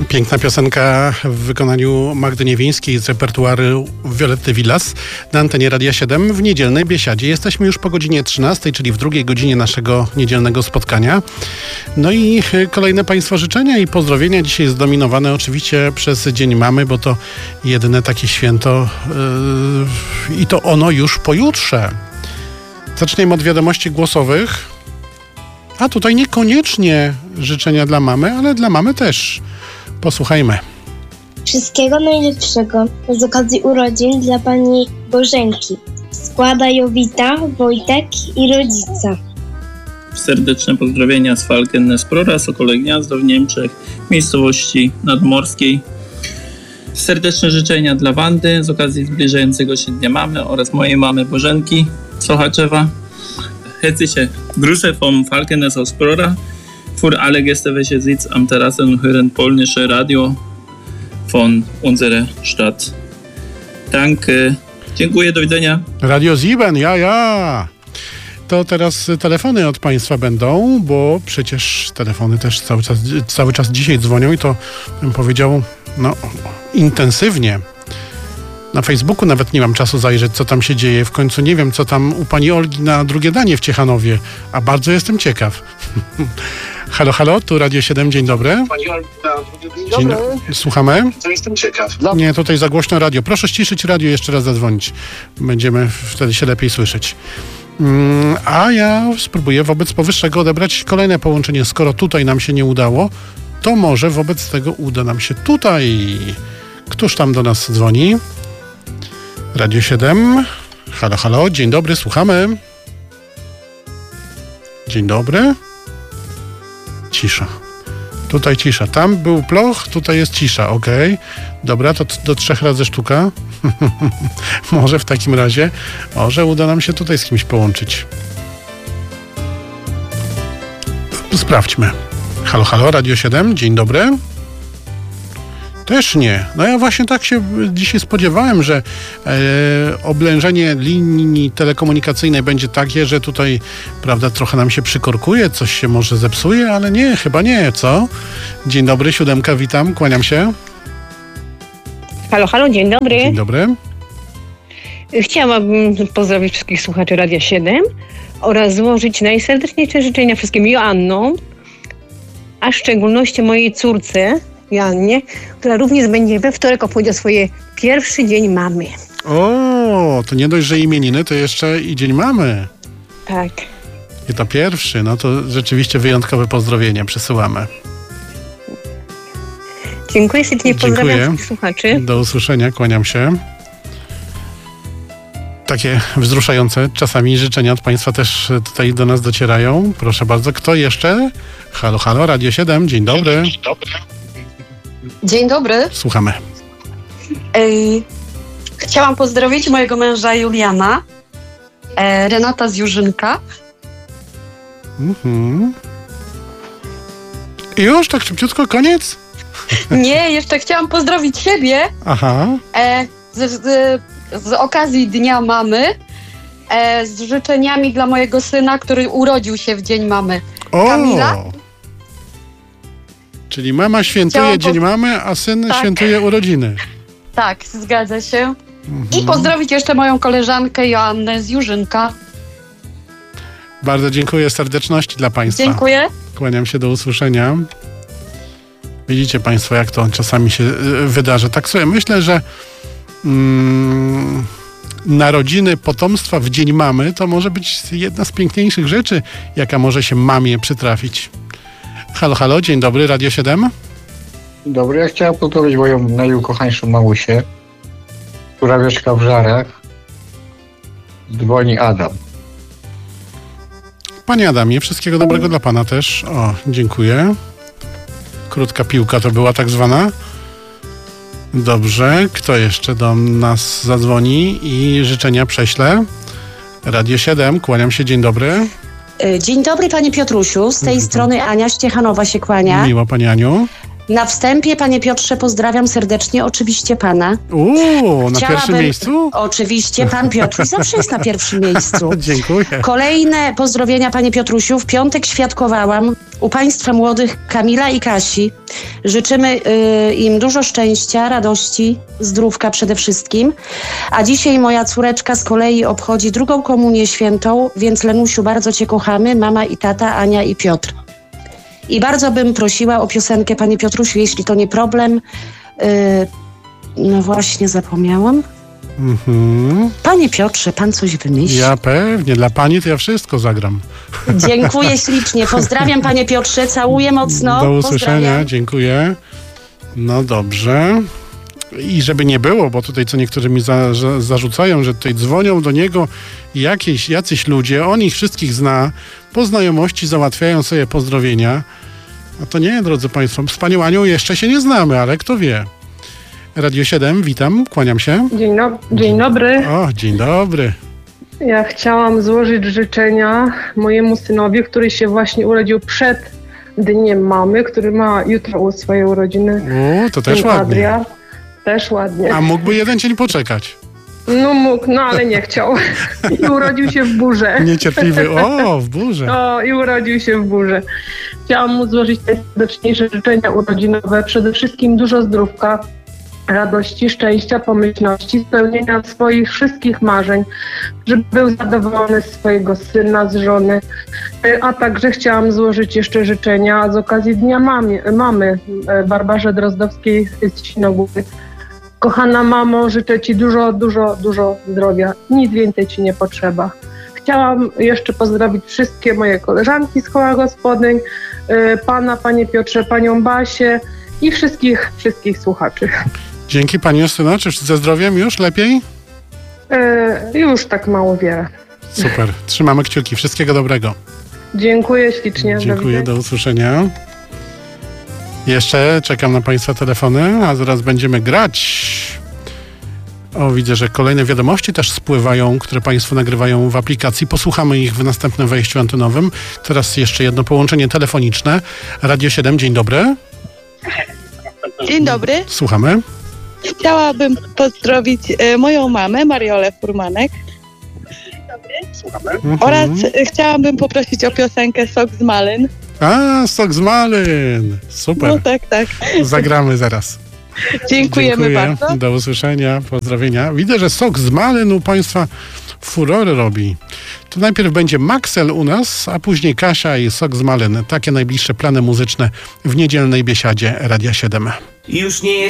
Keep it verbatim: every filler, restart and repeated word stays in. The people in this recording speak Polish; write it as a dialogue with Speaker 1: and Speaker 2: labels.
Speaker 1: Piękna piosenka w wykonaniu Magdy Niewińskiej z repertuaru Violetty Villas na antenie Radia siedem w niedzielnej biesiadzie. Jesteśmy już po godzinie trzynastej, czyli w drugiej godzinie naszego niedzielnego spotkania. No i kolejne Państwa życzenia i pozdrowienia. Dzisiaj zdominowane oczywiście przez Dzień Mamy, bo to jedyne takie święto yy, i to ono już pojutrze. Zaczniemy od wiadomości głosowych. A tutaj niekoniecznie życzenia dla mamy, ale dla mamy też. Posłuchajmy.
Speaker 2: Wszystkiego najlepszego z okazji urodzin dla pani Bożenki. Składa Jowita, Wojtek i rodzica.
Speaker 3: Serdeczne pozdrowienia z Falkennes-Prora, Sokole Gniazdo w Niemczech, miejscowości nadmorskiej. Serdeczne życzenia dla Wandy z okazji zbliżającego się Dnia Mamy oraz mojej mamy Bożenki Sochaczewa. Herzliche Grüße vom Falkennes aus Prora. Für alle Gäste, welche sitzt am Terrassen und hören polnische Radio von unserer Stadt. Danke. Dziękuję, do widzenia.
Speaker 1: Radio sieben, ja, ja. To teraz telefony od Państwa będą, bo przecież telefony też cały czas, cały czas dzisiaj dzwonią i to, bym powiedział, no intensywnie. Na Facebooku nawet nie mam czasu zajrzeć, co tam się dzieje. W końcu nie wiem, co tam u pani Olgi na drugie danie w Ciechanowie, a bardzo jestem ciekaw. Halo, halo, tu Radio siedem, dzień dobry.
Speaker 4: Pani Olgi na drugie danie.
Speaker 1: Dzień dobry. Słuchamy?
Speaker 4: To jestem ciekaw.
Speaker 1: Nie, tutaj za głośno radio. Proszę ściszyć radio, jeszcze raz zadzwonić. Będziemy wtedy się lepiej słyszeć. Mm, a ja spróbuję wobec powyższego odebrać kolejne połączenie. Skoro tutaj nam się nie udało, to może wobec tego uda nam się tutaj. Któż tam do nas dzwoni? Radio siedem. Halo, halo, dzień dobry, słuchamy. Dzień dobry. Cisza. Tutaj cisza. Tam był ploch, tutaj jest cisza, okej. Okay. Dobra, to t- do trzech razy sztuka. Może w takim razie, może uda nam się tutaj z kimś połączyć. Sprawdźmy. Halo, halo, Radio siedem, dzień dobry. Też nie. No ja właśnie tak się dzisiaj spodziewałem, że e, oblężenie linii telekomunikacyjnej będzie takie, że tutaj, prawda, trochę nam się przykorkuje, coś się może zepsuje, ale nie, chyba nie, co? Dzień dobry, siódemka, witam, kłaniam się.
Speaker 5: Halo, halo, dzień dobry.
Speaker 1: Dzień dobry.
Speaker 5: Chciałabym pozdrowić wszystkich słuchaczy Radia siedem oraz złożyć najserdeczniejsze życzenia wszystkim Joannom, a w szczególności mojej córce, Joannie, która również będzie we wtorek obchodziła swoje pierwszy dzień mamy.
Speaker 1: O, to nie dość, że imieniny, to jeszcze i dzień mamy.
Speaker 5: Tak.
Speaker 1: I to pierwszy, no to rzeczywiście wyjątkowe pozdrowienie przesyłamy.
Speaker 5: Dziękuję serdecznie, pozdrawiam
Speaker 1: Dziękuję.
Speaker 5: wszystkich słuchaczy.
Speaker 1: Do usłyszenia, kłaniam się. Takie wzruszające czasami życzenia od Państwa też tutaj do nas docierają. Proszę bardzo, kto jeszcze? Halo, halo, Radio siedem, dzień dobry.
Speaker 4: Dzień dobry.
Speaker 6: Dzień dobry.
Speaker 1: Słuchamy.
Speaker 6: Ej, chciałam pozdrowić mojego męża Juliana, e, Renata z Jurzynka.
Speaker 1: Mhm. I już tak szybciutko, koniec?
Speaker 6: Nie, jeszcze chciałam pozdrowić siebie
Speaker 1: Aha.
Speaker 6: e, z, z, z okazji Dnia Mamy, e, z życzeniami dla mojego syna, który urodził się w Dzień Mamy.
Speaker 1: O!
Speaker 6: Kamila?
Speaker 1: Czyli mama świętuje
Speaker 6: Chciałam
Speaker 1: Dzień
Speaker 6: po-
Speaker 1: Mamy, a syn
Speaker 6: Tak.
Speaker 1: świętuje urodziny.
Speaker 6: Tak, zgadza się.
Speaker 1: Mhm.
Speaker 6: I pozdrowić jeszcze moją koleżankę Joannę z Jurzynka.
Speaker 1: Bardzo dziękuję, serdeczności dla Państwa.
Speaker 6: Dziękuję.
Speaker 1: Kłaniam się, do usłyszenia. Widzicie Państwo, jak to czasami się y, wydarzy. Tak sobie myślę, że mm, narodziny potomstwa w Dzień Mamy to może być jedna z piękniejszych rzeczy, jaka może się mamie przytrafić. Halo, halo, dzień dobry, Radio siedem.
Speaker 7: Dzień dobry, ja chciałem pozdrowić moją najukochańszą mamusię, która mieszka w Żarach. Dzwoni Adam.
Speaker 1: Panie Adamie, wszystkiego dobrego dla Pana też. O, dziękuję. Krótka piłka to była tak zwana. Dobrze, kto jeszcze do nas zadzwoni i życzenia prześle? Radio siedem, kłaniam się, dzień dobry.
Speaker 8: Dzień dobry, panie Piotrusiu. Z tej strony Ania z Ciechanowa się kłania.
Speaker 1: Miło, pani Aniu.
Speaker 8: Na wstępie, panie Piotrze, pozdrawiam serdecznie oczywiście pana.
Speaker 1: Uuu, na
Speaker 8: Chciałabym-
Speaker 1: pierwszym miejscu?
Speaker 8: Oczywiście, pan Piotruś zawsze jest na pierwszym miejscu.
Speaker 1: Dziękuję.
Speaker 8: Kolejne pozdrowienia, panie Piotrusiu. W piątek świadkowałam u państwa młodych Kamila i Kasi. Życzymy y, im dużo szczęścia, radości, zdrówka przede wszystkim. A dzisiaj moja córeczka z kolei obchodzi drugą komunię świętą, więc Lenusiu, bardzo cię kochamy, mama i tata, Ania i Piotr. I bardzo bym prosiła o piosenkę, panie Piotrusiu, jeśli to nie problem. Yy, no właśnie, zapomniałam.
Speaker 1: Mhm.
Speaker 8: Panie Piotrze, pan coś wymyśli.
Speaker 1: Ja pewnie, dla pani to ja wszystko zagram.
Speaker 8: Dziękuję ślicznie. Pozdrawiam, panie Piotrze, całuję mocno.
Speaker 1: Do usłyszenia,
Speaker 8: Pozdrawiam.
Speaker 1: dziękuję. No dobrze. I żeby nie było, bo tutaj co niektórzy mi za, za, zarzucają, że tutaj dzwonią do niego jakieś, jacyś ludzie, on ich wszystkich zna, po znajomości załatwiają sobie pozdrowienia. A to nie, drodzy państwo, z panią Anią jeszcze się nie znamy, ale kto wie. Radio siedem, witam, kłaniam się.
Speaker 9: Dzień, no, dzień dobry.
Speaker 1: O, dzień dobry.
Speaker 9: Ja chciałam złożyć życzenia mojemu synowi, który się właśnie urodził przed Dniem Mamy, który ma jutro swoje urodziny.
Speaker 1: O, to też
Speaker 9: Syn
Speaker 1: ładnie.
Speaker 9: Adria. Też ładnie.
Speaker 1: A mógłby jeden dzień poczekać.
Speaker 9: No mógł, no ale nie chciał. I urodził się w burze.
Speaker 1: Niecierpliwy, o, w burze.
Speaker 9: O, i urodził się w burze. Chciałam mu złożyć najserdeczniejsze życzenia urodzinowe. Przede wszystkim dużo zdrówka, radości, szczęścia, pomyślności, spełnienia swoich wszystkich marzeń, żeby był zadowolony z swojego syna, z żony. A także chciałam złożyć jeszcze życzenia z okazji Dnia Mamy, mamy Barbarze Drozdowskiej z Świnogóry. Kochana mamo, życzę ci dużo, dużo, dużo zdrowia. Nic więcej ci nie potrzeba. Chciałam jeszcze pozdrowić wszystkie moje koleżanki z koła gospodyń, pana, panie Piotrze, panią Basię i wszystkich, wszystkich słuchaczy.
Speaker 1: Dzięki pani Justyno, czy ze zdrowiem już lepiej?
Speaker 9: E, już tak mało wiele.
Speaker 1: Super, trzymamy kciuki, wszystkiego dobrego.
Speaker 9: Dziękuję ślicznie.
Speaker 1: Dziękuję, do usłyszenia. Jeszcze czekam na państwa telefony, a zaraz będziemy grać. O, widzę, że kolejne wiadomości też spływają, które państwo nagrywają w aplikacji. Posłuchamy ich w następnym wejściu antenowym. Teraz jeszcze jedno połączenie telefoniczne. Radio siedem, dzień dobry.
Speaker 10: Dzień dobry.
Speaker 1: Słuchamy.
Speaker 10: Chciałabym pozdrowić e, moją mamę, Mariolę Furmanek.
Speaker 1: Mhm.
Speaker 10: Oraz e, chciałabym poprosić o piosenkę Sok z Malyn.
Speaker 1: A, sok z malyn. Super.
Speaker 10: No tak, tak.
Speaker 1: Zagramy zaraz.
Speaker 10: Dziękujemy
Speaker 1: Dziękuję.
Speaker 10: bardzo.
Speaker 1: Do usłyszenia, pozdrowienia. Widzę, że sok z malyn u państwa furory robi. To najpierw będzie Maxel u nas, a później Kasia i sok z malyn. Takie najbliższe plany muzyczne w niedzielnej biesiadzie Radia siedem.
Speaker 11: Już nie jest